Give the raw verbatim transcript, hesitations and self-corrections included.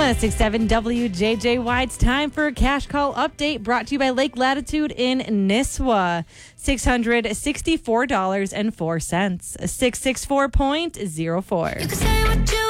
one oh six point seven W J J Y. It's time for a cash call update brought to you by Lake Latitude in Nisswa. six hundred sixty-four dollars and four cents. six six four point zero four.